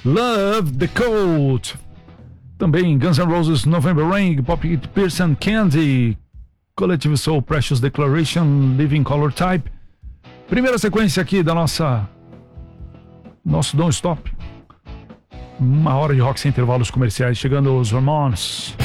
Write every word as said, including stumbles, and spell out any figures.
Love the Cold. Também Guns N' Roses, November Rain, Pop It Pearson, Candy, Collective Soul, Precious Declaration, Living Color Type. Primeira sequência aqui da nossa nosso Don't Stop. Uma hora de rock sem intervalos comerciais, chegando os Ramones.